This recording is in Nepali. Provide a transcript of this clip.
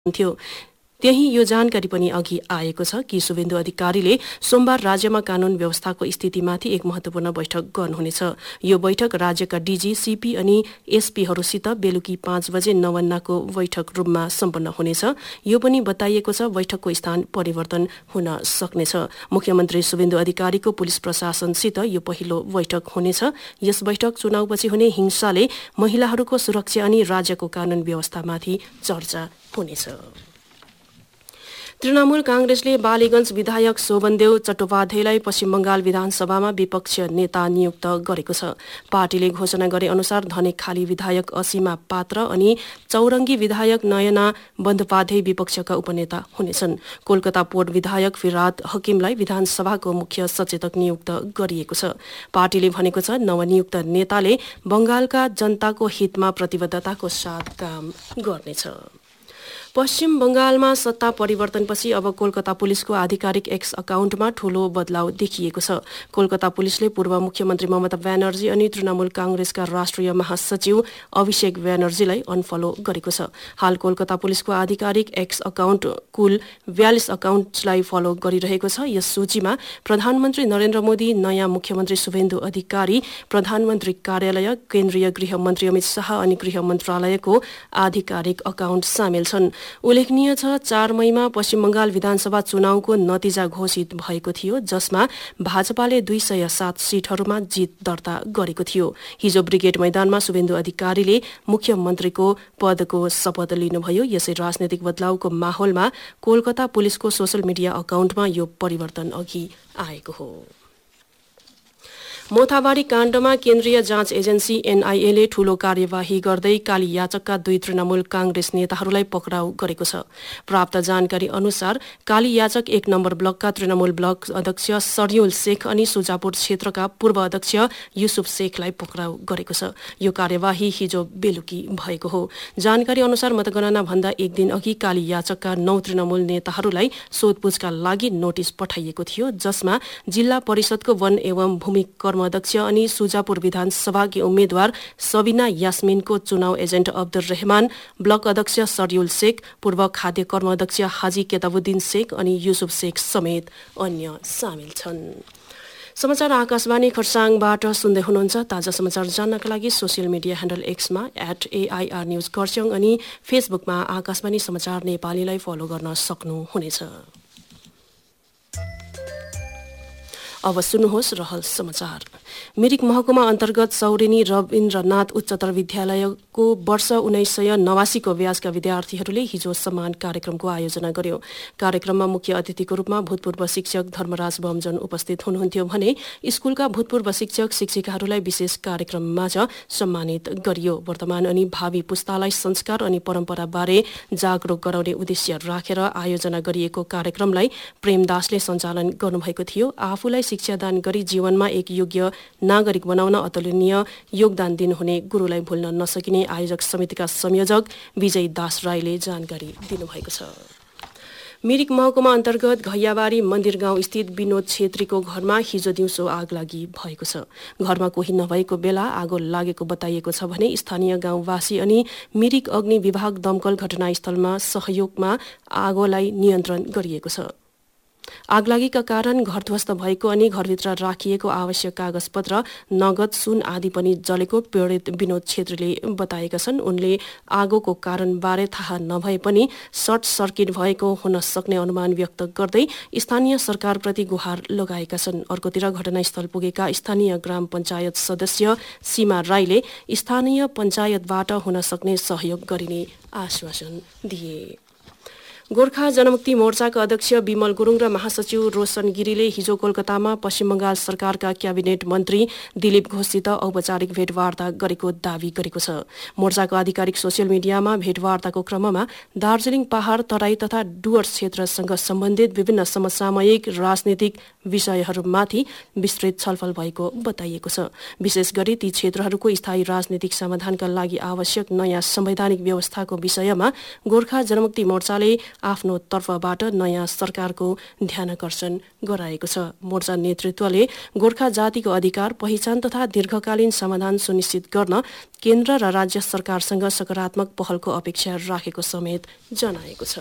हुन्थ्यो। त्यही यो जानकारी पनि अघि आएको छ कि शुभेन्दु अधिकारीले सोमबार राज्यमा कानून व्यवस्थाको स्थितिमाथि एक महत्वपूर्ण बैठक गर्नुहुनेछ। यो बैठक राज्यका डीजी, सीपी अनि एसपीहरूसित बेलुकी 5 बजे नवन्नाको बैठक रूपमा सम्पन्न हुनेछ। यो पनि बताइएको छ बैठकको स्थान परिवर्तन हुन सक्नेछ। मुख्यमन्त्री शुभेन्दु अधिकारीको पुलिस प्रशासनसित यो पहिलो बैठक हुनेछ। यस बैठक चुनावपछि हुने हिंसाले महिलाहरूको सुरक्षा अनि राज्यको कानून व्यवस्थामाथि चर्चा हुनेछ। तृणमूल कांग्रेसले बालीगञ्ज विधायक शोभनदेव चट्टोपाध्यायलाई पश्चिम बंगाल विधानसभामा विपक्ष नेता नियुक्त गरेको छ। पार्टीले घोषणा गरे अनुसार धनेखाली विधायक असीमा पात्र अनि चौरङ्गी विधायक नयना बन्धोपाध्याय विपक्षका उपनेता हुनेछन्। कोलकाता पोर्ट विधायक फिराद हकिमलाई विधानसभाको मुख्य सचेतक नियुक्त गरिएको छ। पार्टीले भनेको छ नवनियुक्त नेताले बंगालका जनताको हितमा प्रतिबद्धताको साथ काम गर्नेछ। पश्चिम बंगालमा सत्ता परिवर्तनपछि अब कोलकाता पुलिसको आधिकारिक एक्स अकाउन्टमा ठूलो बदलाव देखिएको छ। कोलकाता पुलिसले पूर्व मुख्यमन्त्री ममता ब्यानर्जी अनि तृणमूल कांग्रेसका राष्ट्रिय महासचिव अभिषेक ब्यानर्जीलाई अनफलो गरेको छ। हाल कोलकाता पुलिसको आधिकारिक एक्स अकाउन्ट कुल 42 अकाउन्ट्सलाई फलो गरिरहेको छ। यस सूचीमा प्रधानमन्त्री नरेन्द्र मोदी, नयाँ मुख्यमन्त्री शुभेन्दु अधिकारी, प्रधानमन्त्री कार्यालय, केन्द्रीय गृह मन्त्री अमित शाह अनि गृह मन्त्रालयको आधिकारिक अकाउन्ट सामेल छन्। उल्लेखनीय छ 4 मईमा पश्चिम बंगाल विधानसभा चुनावको नतिजा घोषित भएको थियो, जसमा भाजपाले 207 सीटहरूमा जित दर्ता गरेको थियो। हिजो ब्रिगेड मैदानमा शुभेन्दु अधिकारीले मुख्यमन्त्रीको पदको शपथ लिनुभयो। यसै राजनैतिक बदलावको माहौलमा कोलकाता पुलिसको सोशल मिडिया अकाउन्टमा यो परिवर्तन अघि आएको हो। मोथाबारी काण्डमा केन्द्रीय जाँच एजेन्सी एनआईएले ठूलो कार्यवाही गर्दै कालीयाचकका 2 तृणमूल कांग्रेस नेताहरूलाई पक्राउ गरेको छ। प्राप्त जानकारी अनुसार कालीयाचक 1 नम्बर ब्लकका तृणमूल ब्लक अध्यक्ष सरयुल शेख अनि सुजापुर क्षेत्रका पूर्व अध्यक्ष युसुफ शेखलाई पक्राउ गरेको छ। यो कार्यवाही हिजो बेलुकी भएको हो। जानकारी अनुसार मतगणना भन्दा एक दिन अघि कालीयाचकका 9 तृणमूल नेताहरूलाई सोधपुछका लागि नोटिस पठाइएको थियो, जसमा जिल्ला परिषदको वन एवं भूमि अध्यक्ष अनि सुजापुर विधानसभाकी उम्मेद्वार सबिना यास्मिनको चुनाव एजेन्ट अब्दुल रहमान, ब्लक अध्यक्ष सरयुल शेख, पूर्व खाद्य कर्म अध्यक्ष हाजी केताबुद्दिन शेख अनि युसुफ शेख समेत अन्य सामेल छन्। समाचार आकाशवाणी खरसाङबाट सुन्दै हुनुहुन्छ। ताजा समाचार जान्नका लागि social media handle एक्समा @AIR news Kurseong अनि फेसबुकमा आकाशवाणी समाचार नेपालीलाई फलो गर्न सक्नुहुनेछ। अब सुन्नुहोस् रहल समाचार। मिरिक महकुमा अन्तर्गत सौरेनी रविन्द्रनाथ उच्चतर विद्यालयको वर्ष 1989 को ब्याजका विद्यार्थीहरूले हिजो सम्मान कार्यक्रमको आयोजना गर्यो। कार्यक्रममा मुख्य अतिथिको रूपमा भूतपूर्व शिक्षक धर्मराज बमजन उपस्थित हुनुहुन्थ्यो भने स्कूलका भूतपूर्व शिक्षक शिक्षिकाहरूलाई विशेष कार्यक्रममाझ सम्मानित गरियो। वर्तमान अनि भावी पुस्तालाई संस्कार अनि परम्पराबारे जागरूक गराउने उद्देश्य राखेर आयोजना गरिएको कार्यक्रमलाई प्रेमदासले सञ्चालन गर्नुभएको थियो। आफूलाई शिक्षादान गरी जीवनमा एक योग्य नागरिक बनाउन अतुलनीय योगदान दिनुहुने गुरुलाई भुल्न नसकिने आयोजक समितिका संयोजक विजय दास राईले जानकारी दिनुभएको छ। मिरिक महकुमा अन्तर्गत घैयाबारी मन्दिर गाउँ स्थित विनोद छेत्रीको घरमा हिजो दिउँसो आगलागी भएको छ। घरमा कोही नभएको बेला आगो लागेको बताइएको छ भने स्थानीय गाउँवासी अनि मिरिक अग्नि विभाग दमकल घटनास्थलमा सहयोगमा आगोलाई नियन्त्रण गरिएको छ। आगलागीका कारण घर ध्वस्त भएको अनि घरभित्र राखिएको आवश्यक कागजपत्र, नगद, सुन आदि पनि जलेको पीडित विनोद छेत्रीले बताएका छन्। उनले आगोको कारणबारे थाहा नभए पनि सर्ट सर्किट भएको हुन सक्ने अनुमान व्यक्त गर्दै स्थानीय सरकारप्रति गुहार लगाएका छन्। अर्कोतिर घटनास्थल पुगेका स्थानीय ग्राम पञ्चायत सदस्य सीमा राईले स्थानीय पञ्चायतबाट हुन सक्ने सहयोग गरिने आश्वासन दिए। गोर्खा जनमुक्ति मोर्चाका अध्यक्ष विमल गुरुङ र महासचिव रोशन गिरीले हिजो कोलकातामा पश्चिम बंगाल सरकारका क्याबिनेट मन्त्री दिलीप घोषसित औपचारिक भेटवार्ता गरेको दावी गरेको छ। मोर्चाको आधिकारिक सोसियल मिडियामा भेटवार्ताको क्रममा दार्जिलिङ पहाड़, तराई तथा डुवर्स क्षेत्रसँग सम्बन्धित विभिन्न समसामयिक राजनीतिक विषयहरूमाथि विस्तृत छलफल भएको बताइएको छ। विशेष गरी ती क्षेत्रहरूको स्थायी राजनीतिक समाधानका लागि आवश्यक नयाँ संवैधानिक व्यवस्थाको विषयमा गोर्खा जनमुक्ति मोर्चाले आफ्नो तर्फबाट नयाँ सरकारको ध्यानकर्षण गराएको छ। मोर्चा नेतृत्वले गोर्खा जातिको अधिकार, पहिचान तथा दीर्घकालीन समाधान सुनिश्चित गर्न केन्द्र र राज्य सरकारसँग सकारात्मक पहलको अपेक्षा राखेको समेत जनाएको छ।